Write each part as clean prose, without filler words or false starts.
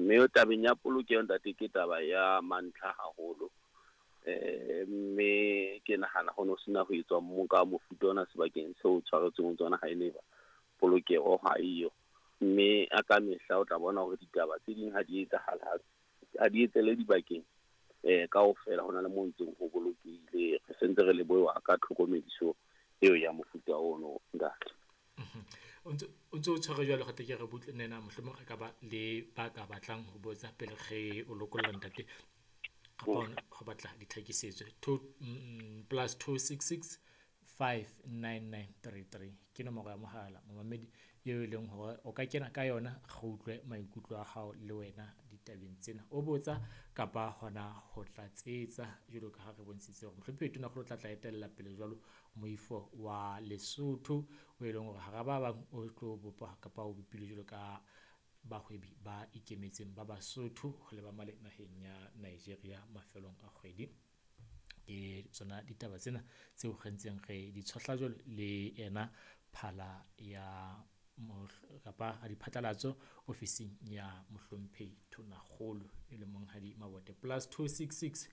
mme o tabeng ya polokeho ntate ke taba ya mantlha haholo. Mme ke nahana ho no sena ho etswa ka mofuta ona sebakeng seo tshwaretseng tsona ha ele ba polokeho ha iyo. Mme a ka mehla o tla bona hore ditaba tse ding ha di etsahala ha di etsele dibakeng kaofela hona le mo ntseng ho bolokehile re sentse re le boewa ka tlhokomediso eo ya mofuta ono ntate. o ntso tshware jwale kgate ke re butle nena mohlomong re ka ba le ba ka batlang ho botsa pele ge o lokolla ntate kapa ho batla ditlhakisetso plus 266 59933 ke nomoro ya mohala momamedi eo e leng hore o ka kena ka yona go utlwe maikutlo a hao le wena ditabeng tsena o botsa kapa hona ho tlatsetsa jalo ka ha re bontshitse hore mohlomong tona go tla etella pele jwalo moifo wa Lesotho o e leng hore ha ba bang o tlo bopa kapa o bipile jalo ka bahwebi ba ikemetseng ba Basotho ho le ba male naheng ya Nigeria mafelong a kgwedi ke tsona ditaba tsena tseo kgentseng re di tshwahla jwalo le ena phala ya kapa a diphatlalatso ofising ya mohlomphehi Tonakgolo e le monghadi Mabote plus 266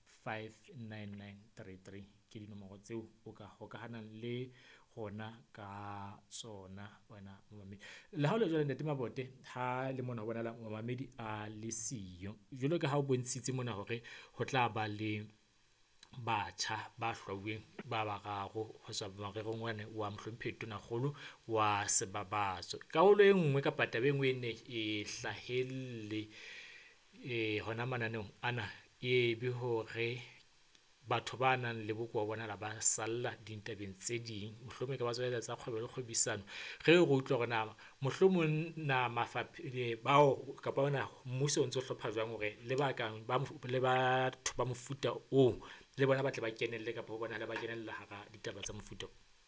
59933 ke dinomoro tseo o ka hokahanang le gona ka tsona wena momamedi le ha o le jwale ntate Mabote ha le mona bona la momamedi a le siyo jwalo ka ha o bontshitse mona hore ho tla ba le batjha ba hlwauweng ba bararo ho sa marerong wane wa mohlomphehi Tonakgolo wa Sebabatso karolo e nngwe kapa taba e nngwe e ne e hlahelle hona mananeng ana e be hore batho ba nang le bokoa bona la ba salla dintabeng tse ding mohlomong ka ba tswela tsa kgwebo le kgwebisano ge go utlwa gore na mohlomong na mafapile bao kapa bona mmuso o ntse o hlopha jwang hore le batho ba mofuta o le bona ba tle ba kenelle kapa ho bona le ba kenella hara ditaba tsa mofuta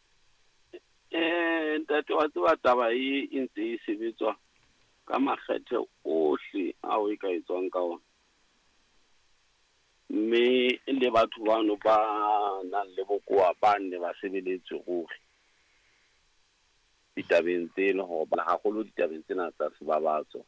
ntate wa tseba taba e ntse e sebetswa ka makgethe ohle ao e ka etswang ka ona. Mme le batho bano ba nang le bokoa ba ne ba sebeletse ruri ditabeng tsena ho ba haholo ditabeng tsena tsa Sebabatso.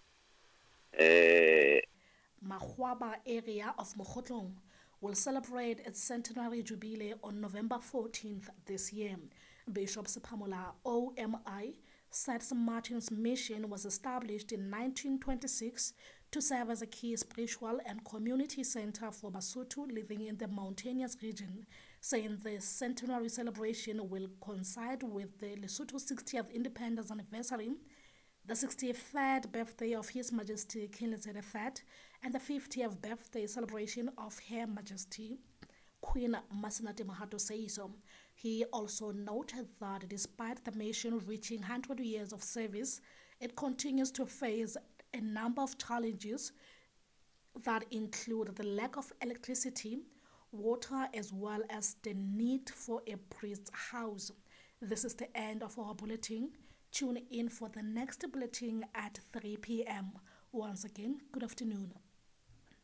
Makgwaba area of Mokgotlong will celebrate its centenary jubilee on November 14th this year. Bishop Siphamola OMI said St. Martin's Mission was established in 1926 to serve as a key spiritual and community center for Basotho living in the mountainous region, saying the centenary celebration will coincide with the Lesotho 60th independence anniversary, the 63rd birthday of His Majesty King Letšeng III, and the 50th birthday celebration of Her Majesty Queen Masenate Mohato Seeiso. He also noted that despite the mission reaching 100 years of service, it continues to face a number of challenges that include the lack of electricity, water, as well as the need for a priest's house. This is the end of our bulletin. Tune in for the next bulletin at 3 p.m. Once again, good afternoon.